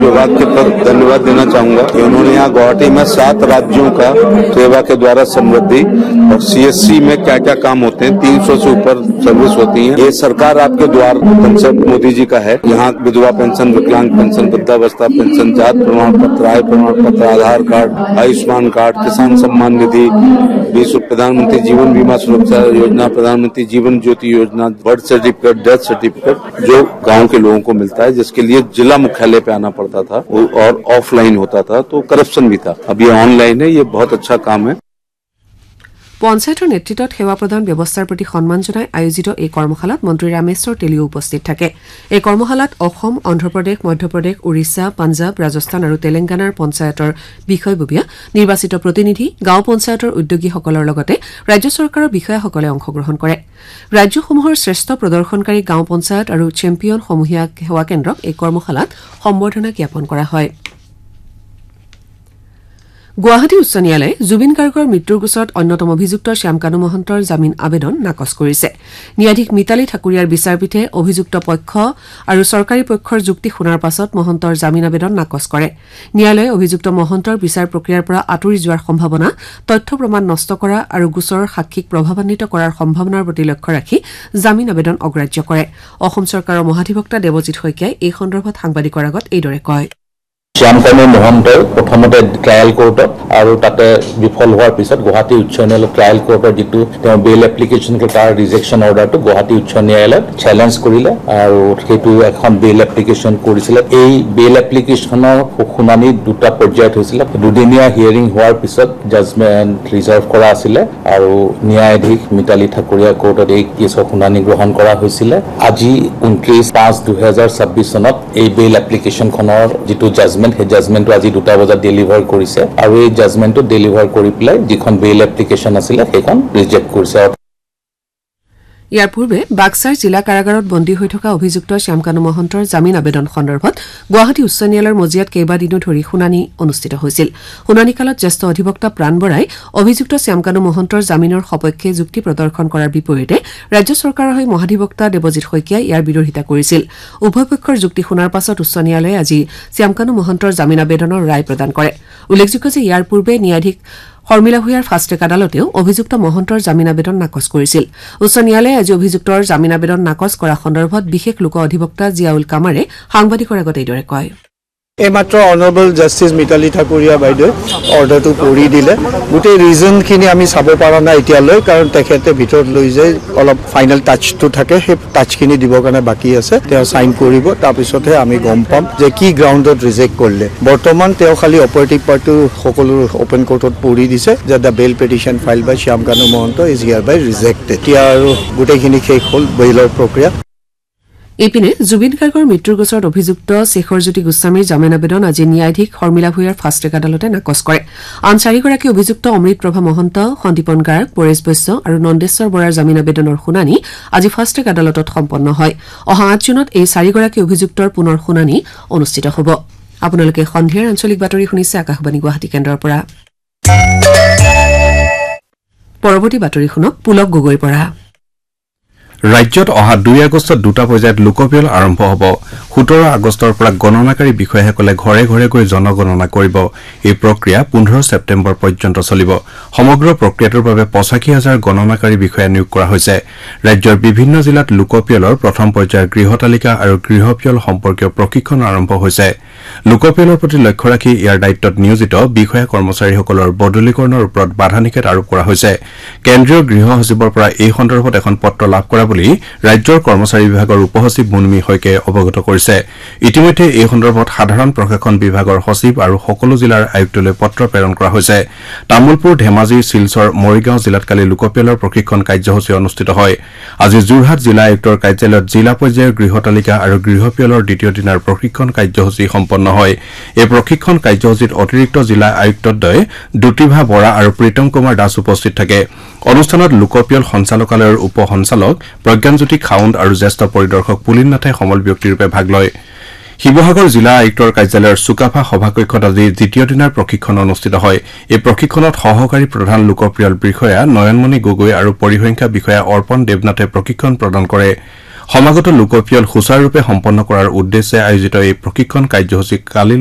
विभाग के प्रति धन्यवाद देना चाहूंगा कि उन्होंने यहाँ गुवाहाटी में 7 राज्यों का सेवा के द्वारा समृद्धि और CSC में क्या क्या काम होते हैं, 300 से ऊपर सर्विस होती है। ये सरकार आपके द्वार कंसेप्ट मोदी जी का है। यहाँ विधवा पेंशन, विकलांग पेंशन, वृद्धावस्था पेंशन, जात प्रमाण पत्र, आय प्रमाण पत्र, आधार कार्ड, आयुष्मान कार्ड, किसान सम्मान निधि, प्रधानमंत्री जीवन बीमा सुरक्षा योजना, प्रधानमंत्री जीवन ज्योति योजना, बर्थ सर्टिफिकेट, डेथ सर्टिफिकेट जो गाँव के लोगों को मिलता है, जिसके लिए जिला मुख्यालय पे आना पड़ता था और ऑफलाइन होता था, तो करप्शन भी था। अब ये ऑनलाइन है, ये बहुत अच्छा काम है। পঞ্চায়তৰ নেতৃত্বত সেৱা প্ৰদান ব্যৱস্থাৰ প্ৰতি সন্মান জনাই আয়োজিত এই কৰ্মশালাত মন্ত্ৰী ৰামেশ্বৰ তেলীও উপস্থিত থাকে। এই কৰ্মশালাত অসম, অন্ধ্ৰপ্ৰদেশ, মধ্যপ্ৰদেশ, উৰিষ্যা, পাঞ্জাব, ৰাজস্থান আৰু তেলেংগানাৰ পঞ্চায়তৰ বিষয়ববীয়া, নিৰ্বাচিত প্ৰতিনিধি, গাঁও পঞ্চায়তৰ উদ্যোগীসকলৰ লগতে ৰাজ্য চৰকাৰৰ বিষয়াসকলে অংশগ্ৰহণ কৰে। ৰাজ্যসমূহৰ শ্ৰেষ্ঠ প্ৰদৰ্শনকাৰী গাঁও পঞ্চায়ত আৰু চেম্পিয়ন সমূহীয়া সেৱা কেন্দ্ৰক এই কৰ্মশালাত সম্বৰ্ধনা জ্ঞাপন কৰা হয়। গুৱাহাটী উচ্চ ন্যায়ালয়ে জুবিন গাৰ্গৰ মৃত্যুৰ গোচৰত অন্যতম অভিযুক্ত শ্যামকানু মহন্তৰ জামিন আবেদন নাকচ কৰিছে। ন্যায়াধীশ মিতালী ঠাকুৰীয়াৰ বিচাৰপীঠে অভিযুক্ত পক্ষ আৰু চৰকাৰী পক্ষৰ যুক্তি শুনাৰ পাছত মহন্তৰ জামিন আবেদন নাকচ কৰে। ন্যায়ালয়ে অভিযুক্ত মহন্তৰ বিচাৰ প্ৰক্ৰিয়াৰ পৰা আঁতৰি যোৱাৰ সম্ভাৱনা, তথ্য প্ৰমাণ নষ্ট কৰা আৰু গোচৰৰ সাক্ষীক প্ৰভাৱান্বিত কৰাৰ সম্ভাৱনাৰ প্ৰতি লক্ষ্য ৰাখি জামিন আবেদন অগ্ৰাহ্য কৰে। অসম চৰকাৰৰ মহাধিবক্তা দেৱজিৎ শইকীয়াই এই সন্দৰ্ভত সাংবাদিকৰ আগত এইদৰে কয়। শ্যামকানু মহন্তই প্ৰথমতে ট্ৰায়েল কোৰ্টত আৰু তাতে বিফল হোৱাৰ পিছত গুৱাহাটী উচ্চ ন্যায়ালয়ত ট্ৰায়েল কোৰ্টৰ যিটো তেওঁ বেইল এপ্লিকেশ্যন তাৰ ৰিজেকশ্যন অৰ্ডাৰটো গুৱাহাটী উচ্চ ন্যায়ালয়ত চেলেঞ্জ কৰিলে আৰু সেইটো এখন বেইল এপ্লিকেশ্যন কৰিছিলে। এই বেইল এপ্লিকেশ্যনৰ শুনানি দুটা পৰ্যায়ত হৈছিলে। দুদিনীয়া হিয়াৰিং হোৱাৰ পিছত জাজমেণ্ট ৰিজাৰ্ভ কৰা আছিলে আৰু ন্যায়াধীশ মিতালী ঠাকুৰীয়া কোৰ্টত এই কেছৰ শুনানি গ্ৰহণ কৰা হৈছিলে। আজি 29/5/2026 চনত এই বেইল এপ্লিকেশ্যনখনৰ যিটো জাজমেণ্ট, সেই জাজমেণ্টটো আজি 2টা বজাত ডেলিভাৰ কৰিছে আৰু এই জাজমেণ্টটো ডেলিভাৰ কৰি পেলাই যিখন বেইল এপ্লিকেশ্যন আছিলে সেইখন ৰিজেক্ট কৰিছে। ইয়াৰ পূৰ্বে বাক্সাৰ জিলা কাৰাগাৰত বন্দী হৈ থকা অভিযুক্ত শ্যামকানু মহন্তৰ জামিন আবেদন সন্দৰ্ভত গুৱাহাটী উচ্চ ন্যায়ালয়ৰ মজিয়াত কেইবাদিনো ধৰি শুনানি অনুষ্ঠিত হৈছিল। শুনানিকালত জ্যেষ্ঠ অধিবক্তা প্ৰাণ বৰাই অভিযুক্ত শ্যামকানু মহন্তৰ জামিনৰ সপক্ষে যুক্তি প্ৰদৰ্শন কৰাৰ বিপৰীতে ৰাজ্য চৰকাৰৰ হৈ মহাধিবক্তা দেৱজিৎ শইকীয়াই ইয়াৰ বিৰোধিতা কৰিছিল। উভয় পক্ষৰ যুক্তি শুনাৰ পাছত উচ্চ ন্যায়ালয়ে আজি শ্যামকানু মহন্তৰ জামিন আবেদনৰ ৰায় প্ৰদান কৰে। উল্লেখযোগ্য যে ইয়াৰ পূৰ্বে ন্যায়াধীশ শৰ্মিলা ভূঞাৰ ফাষ্ট ট্ৰেক আদালতেও অভিযুক্ত মহন্তৰ জামিন আবেদন নাকচ কৰিছিল। উচ্চ ন্যায়ালয়ে আজি অভিযুক্তৰ জামিন আবেদন নাকচ কৰা সন্দৰ্ভত বিশেষ লোক অধিবক্তা জিয়াউল কামাৰে সাংবাদিকৰ আগত এইদৰে কয়। এইমাত্ৰ অনাৰেবল জাষ্টিছ মিতালী ঠাকুৰীয়া বাইদেৱে অৰ্ডাৰটো কৰি দিলে। গোটেই ৰিজনখিনি আমি চাব পৰা নাই এতিয়ালৈ, কাৰণ তেখেতে ভিতৰত লৈ যায় অলপ ফাইনেল টাচটো থাকে, সেই টাচখিনি দিবৰ কাৰণে বাকী আছে। তেওঁ চাইন কৰিব, তাৰপিছতহে আমি গম পাম যে কি গ্ৰাউণ্ডত ৰিজেক্ট কৰিলে। বৰ্তমান তেওঁ খালি অপাৰেটিভ পাৰ্টটো সকলো অপেন কোৰ্টত পঢ়ি দিছে যে the bail petition file by Shyamkanu Mahanta is here by rejected. এতিয়া আৰু গোটেইখিনি শেষ হ'ল বেইলৰ প্ৰক্ৰিয়া। ইপিনে জুবিন গাৰ্গৰ মৃত্যুৰ গোচৰত অভিযুক্ত শেখৰজ্যোতি গোস্বামীৰ জামিন আবেদন আজি ন্যায়াধীশ শৰ্মিলা ভূঞাৰ ফাষ্ট ট্ৰেক আদালতে নাকচ কৰে। আন 4গৰাকী অভিযুক্ত অমৃত প্ৰভা মহন্ত, সন্দীপন গাৰ্গ, পৰেশ বৈশ্য আৰু নন্দেশ্বৰ বৰাৰ জামিন আবেদনৰ শুনানি আজি ফাষ্ট ট্ৰেক আদালতত সম্পন্ন হয়। অহা 8 জুনত এই 4গৰাকী অভিযুক্তৰ পুনৰ শুনানি অনুষ্ঠিত হ'ব। আপোনালোকে সন্ধিয়াৰ আঞ্চলিক বাতৰি শুনিছে আকাশবাণী গুৱাহাটী কেন্দ্ৰৰ পৰা। পৰৱৰ্তী বাতৰি শুনক পুলক গগৈৰ পৰা। ৰাজ্যত অহা 2 আগষ্টত 2টা পৰ্যায়ত লোকপিয়ল আৰম্ভ হ'ব। 17 আগষ্টৰ পৰা গণনাকাৰী বিষয়াসকলে ঘৰে ঘৰে গৈ জনগণনা কৰিব। এই প্ৰক্ৰিয়া 15 ছেপ্টেম্বৰ পৰ্যন্ত চলিব। সমগ্ৰ প্ৰক্ৰিয়াটোৰ বাবে 85,000 গণনাকাৰী বিষয়া নিয়োগ কৰা হৈছে। ৰাজ্যৰ বিভিন্ন জিলাত লোকপিয়লৰ প্ৰথম পৰ্যায়ৰ গৃহতালিকা আৰু গৃহপিয়ল সম্পৰ্কীয় প্ৰশিক্ষণ আৰম্ভ হৈছে। লোকপিয়লৰ প্ৰতি লক্ষ্য ৰাখি ইয়াৰ দায়িত্বত নিয়োজিত বিষয়া কৰ্মচাৰীসকলৰ বদলীকৰণৰ ওপৰত বাধা নিষেধ আৰোপ কৰা হৈছে। কেন্দ্ৰীয় গৃহ সচিবৰ পৰা এই সন্দৰ্ভত এখন পত্ৰ লাভ কৰা বুলি ৰাজ্যৰ কৰ্মচাৰী বিভাগৰ উপসচিব মুনমী শইকীয়াই অৱগত কৰিছে। ইতিমধ্যে এই সন্দৰ্ভত সাধাৰণ প্ৰশাসন বিভাগৰ সচিব আৰু সকলো জিলাৰ আয়ুক্তলৈ পত্ৰ প্ৰেৰণ কৰা হৈছে। তামুলপুৰ, ধেমাজি, শিলচৰ, মৰিগাঁও জিলাত কালি লোকপিয়লৰ প্ৰশিক্ষণ কাৰ্যসূচী অনুষ্ঠিত হয়। আজি যোৰহাট জিলা আয়ুক্তৰ কাৰ্যালয়ত জিলা পৰ্যায়ৰ গৃহতালিকা আৰু গৃহপিয়লৰ দ্বিতীয় দিনাৰ প্ৰশিক্ষণ কাৰ্যসূচী সম্পন্ন হয়। এই প্ৰশিক্ষণ কাৰ্যসূচীত অতিৰিক্ত জিলা আয়ুক্তদ্বয় দ্যুতিভা বৰা আৰু প্ৰীতম কুমাৰ দাস উপস্থিত থাকে। অনুষ্ঠানত লোকপিয়ল সঞ্চালকালয়ৰ উপ সঞ্চালক প্ৰজ্ঞানজ্যোতি খাউণ্ড আৰু জ্যেষ্ঠ পৰিদৰ্শক পুলিন নাথে সমল ব্যক্তিৰূপে ভাগ লয়। শিৱসাগৰ জিলা আয়ুক্তৰ কাৰ্যালয়ৰ চুকাফা সভাকক্ষত আজি দ্বিতীয় দিনাৰ প্ৰশিক্ষণ অনুষ্ঠিত হয়। এই প্ৰশিক্ষণত সহকাৰী প্ৰধান লোকপিয়ল বিষয়া নয়নমণি গগৈ আৰু পৰিসংখ্যা বিষয়া অৰ্পণ দেৱনাথে প্ৰশিক্ষণ প্ৰদান কৰে। সমাগত লোকপিয়ল সুচাৰুৰূপে সম্পন্ন কৰাৰ উদ্দেশ্যে আয়োজিত এই প্ৰশিক্ষণ কাৰ্যসূচী কালি